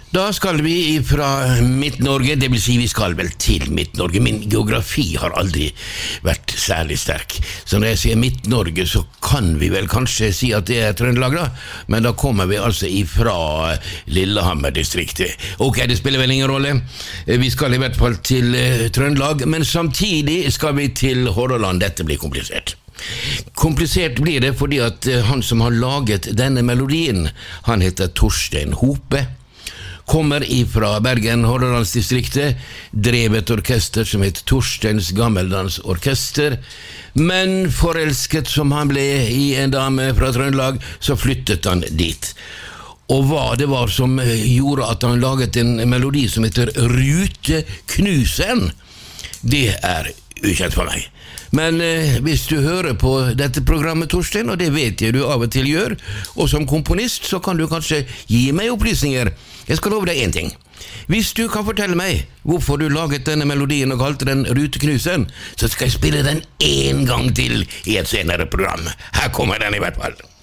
Da skal vi fra Midt-Norge, det vil si vi skal vel til Midt-Norge. Min geografi har aldri vært særlig sterk. Så når jeg sier Midt-Norge, så kan vi vel kanskje si at det er Trøndelag da, men da kommer vi altså ifra Lillehammer-distriktet. Ok, det spiller vel ingen rolle. Vi skal i hvert fall til Trøndelag, men samtidig skal vi til Hordaland. Dette blir komplisert. Komplisert blir det fordi at han som har laget denne melodien, han heter Torstein Hope, kommer ifra Bergen, Hordalandsdistriktet, drev et orkester som het Torsteins Gammeldans Orkester, men forelsket som han ble i en dame fra Trøndelag, så flyttet han dit. Og hva det var som gjorde at han laget en melodi som heter Ruteknuseren, det er ukjent for meg. Men hvis du hører på dette programmet, Torstein, og det vet jeg du av og til gjør, og som komponist, så kan du kanskje gi meg opplysninger. Jeg skal love deg en ting. Hvis du kan fortelle meg hvorfor du laget denne melodien og kalte den Ruteknuseren, så skal jeg spille den en gang til i et senere program. Her kommer den i hvert fall.